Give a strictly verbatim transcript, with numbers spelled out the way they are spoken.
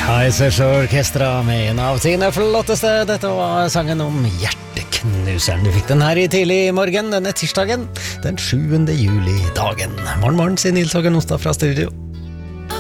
Kaizers Orkestra med en av sine flotteste. Dette var sangen om hjerteknuseren. Du fikk den her i tidlig morgen, denne tirsdagen, den sjuende juli dagen. Morgen, morgen, sier Nils Hågen Ostad fra studio.